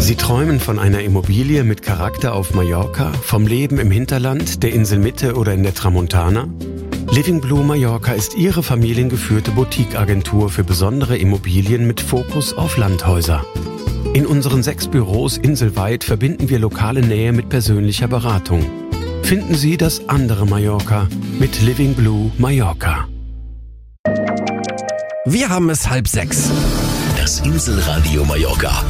Sie träumen von einer Immobilie mit Charakter auf Mallorca, vom Leben im Hinterland, der Inselmitte oder in der Tramontana? Living Blue Mallorca ist Ihre familiengeführte Boutique-Agentur für besondere Immobilien mit Fokus auf Landhäuser. In unseren 6 Büros inselweit verbinden wir lokale Nähe mit persönlicher Beratung. Finden Sie das andere Mallorca mit Living Blue Mallorca. Wir haben es 5:30. Das Inselradio Mallorca.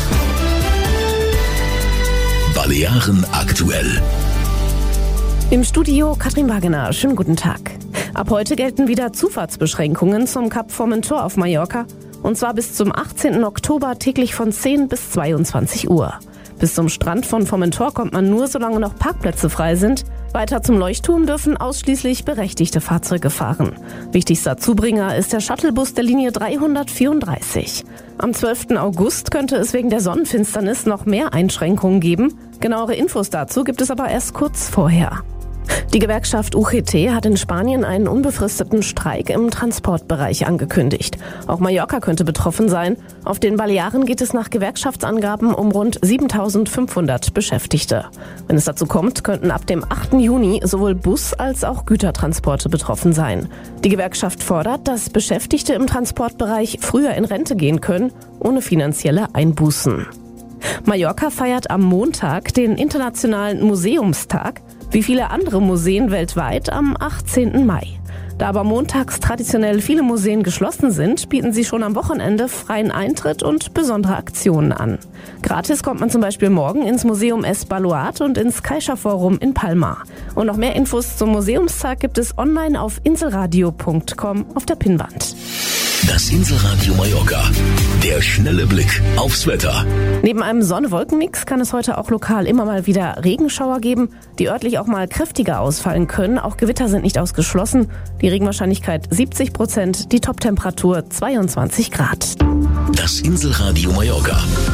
Balearen aktuell. Im Studio Katrin Wagener. Schönen guten Tag. Ab heute gelten wieder Zufahrtsbeschränkungen zum Kap Formentor auf Mallorca. Und zwar bis zum 18. Oktober täglich von 10 bis 22 Uhr. Bis zum Strand von Formentor kommt man nur, solange noch Parkplätze frei sind. Weiter zum Leuchtturm dürfen ausschließlich berechtigte Fahrzeuge fahren. Wichtigster Zubringer ist der Shuttlebus der Linie 334. Am 12. August könnte es wegen der Sonnenfinsternis noch mehr Einschränkungen geben. Genauere Infos dazu gibt es aber erst kurz vorher. Die Gewerkschaft UGT hat in Spanien einen unbefristeten Streik im Transportbereich angekündigt. Auch Mallorca könnte betroffen sein. Auf den Balearen geht es nach Gewerkschaftsangaben um rund 7.500 Beschäftigte. Wenn es dazu kommt, könnten ab dem 8. Juni sowohl Bus- als auch Gütertransporte betroffen sein. Die Gewerkschaft fordert, dass Beschäftigte im Transportbereich früher in Rente gehen können, ohne finanzielle Einbußen. Mallorca feiert am Montag den Internationalen Museumstag, wie viele andere Museen weltweit am 18. Mai. Da aber montags traditionell viele Museen geschlossen sind, bieten sie schon am Wochenende freien Eintritt und besondere Aktionen an. Gratis kommt man zum Beispiel morgen ins Museum Es Baluard und ins Caixa Forum in Palma. Und noch mehr Infos zum Museumstag gibt es online auf inselradio.com auf der Pinnwand. Das Inselradio Mallorca. Der schnelle Blick aufs Wetter. Neben einem Sonne-Wolken-Mix kann es heute auch lokal immer mal wieder Regenschauer geben, die örtlich auch mal kräftiger ausfallen können. Auch Gewitter sind nicht ausgeschlossen. Die Regenwahrscheinlichkeit 70%, die Toptemperatur 22 Grad. Das Inselradio Mallorca.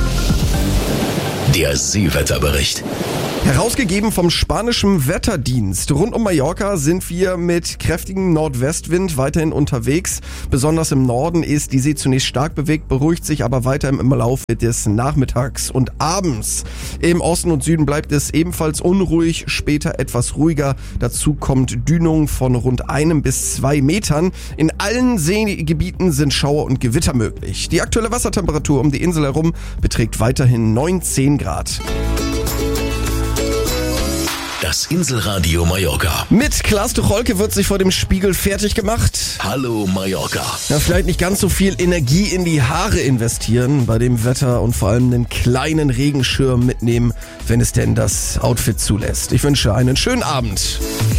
Der Seewetterbericht. Herausgegeben vom spanischen Wetterdienst. Rund um Mallorca sind wir mit kräftigem Nordwestwind weiterhin unterwegs. Besonders im Norden ist die See zunächst stark bewegt, beruhigt sich aber weiter im Laufe des Nachmittags und Abends. Im Osten und Süden bleibt es ebenfalls unruhig, später etwas ruhiger. Dazu kommt Dünung von rund 1 bis 2 Metern. In allen Seegebieten sind Schauer und Gewitter möglich. Die aktuelle Wassertemperatur um die Insel herum beträgt weiterhin 19 Grad. Das Inselradio Mallorca. Mit Klaas Tucholke wird sich vor dem Spiegel fertig gemacht. Hallo Mallorca. Ja, vielleicht nicht ganz so viel Energie in die Haare investieren bei dem Wetter und vor allem einen kleinen Regenschirm mitnehmen, wenn es denn das Outfit zulässt. Ich wünsche einen schönen Abend.